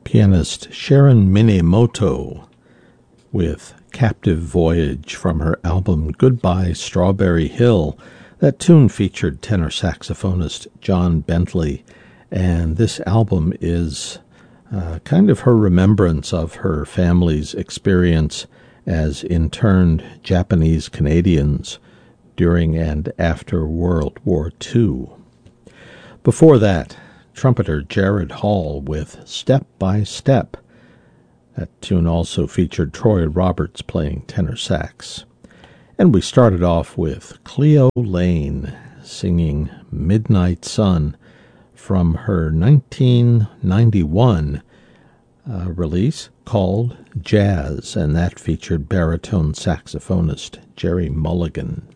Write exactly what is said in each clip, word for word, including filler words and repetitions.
Pianist Sharon Minemoto with Captive Voyage from her album Goodbye Strawberry Hill. That tune featured tenor saxophonist John Bentley, and this album is uh, kind of her remembrance of her family's experience as interned Japanese Canadians during and after World War Two. Before that, trumpeter Jared Hall with Step by Step. That tune also featured Troy Roberts playing tenor sax. And we started off with Cleo Lane singing Midnight Sun from her nineteen ninety-one uh, release called Jazz, and that featured baritone saxophonist Jerry Mulligan.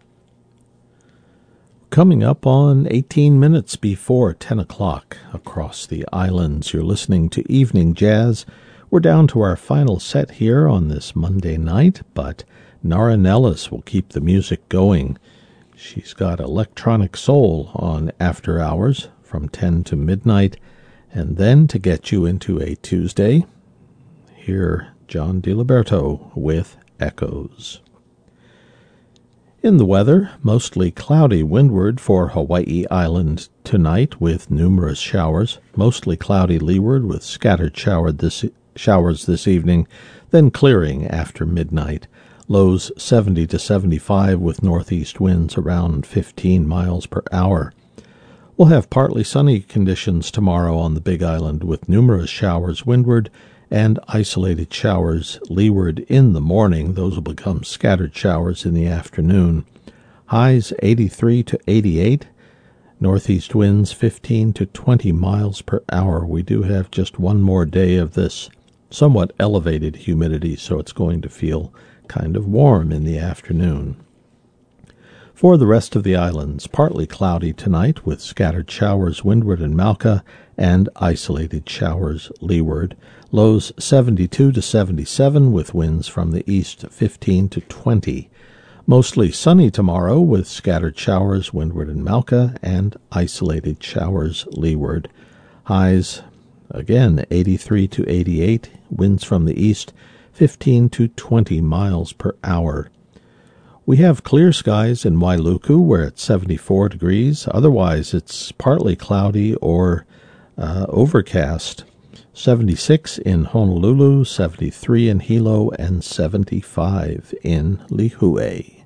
Coming up on eighteen minutes before ten o'clock across the islands, you're listening to Evening Jazz. We're down to our final set here on this Monday night, but Nara Nellis will keep the music going. She's got Electronic Soul on After Hours from ten to midnight, and then to get you into a Tuesday, hear John DiLiberto with Echoes. In the weather, mostly cloudy windward for Hawaii Island tonight with numerous showers, mostly cloudy leeward with scattered shower this, showers this evening, then clearing after midnight. Lows seventy to seventy-five with northeast winds around fifteen miles per hour. We'll have partly sunny conditions tomorrow on the Big Island with numerous showers windward and isolated showers leeward in the morning. Those will become scattered showers in the afternoon. Highs eighty-three to eighty-eight. Northeast winds fifteen to twenty miles per hour. We do have just one more day of this somewhat elevated humidity, so it's going to feel kind of warm in the afternoon. For the rest of the islands, partly cloudy tonight with scattered showers windward in Malca and isolated showers leeward. Lows seventy-two to seventy-seven with winds from the east fifteen to twenty. Mostly sunny tomorrow with scattered showers windward in Malca and isolated showers leeward. Highs, again, eighty-three to eighty-eight. Winds from the east fifteen to twenty miles per hour. We have clear skies in Wailuku where it's seventy-four degrees. Otherwise, it's partly cloudy or uh, overcast. seventy-six in Honolulu, seventy-three in Hilo, and seventy-five in Lihue.